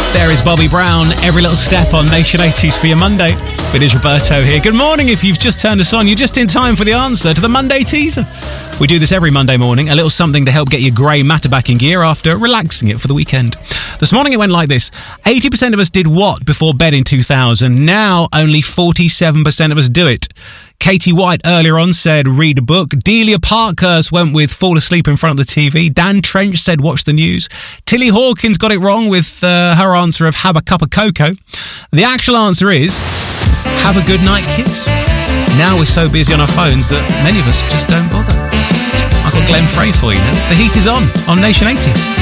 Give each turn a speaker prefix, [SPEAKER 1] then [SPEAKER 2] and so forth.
[SPEAKER 1] There is Bobby Brown, Every Little Step on Nation 80s for your Monday. It is Roberto here. Good morning. If you've just turned us on, you're just in time for the answer to the Monday teaser. We do this every Monday morning, a little something to help get your grey matter back in gear after relaxing it for the weekend. This morning it went like this. 80% of us did what before bed in 2000? Now only 47% of us do it. Katie White earlier on said read a book. Delia Parkhurst went with fall asleep in front of the TV. Dan Trench said watch the news. Tilly Hawkins got it wrong with her answer of have a cup of cocoa. The actual answer is have a good night kiss. Now we're so busy on our phones that many of us just don't bother. I've got Glenn Frey for you now. The heat is on Nation 80s.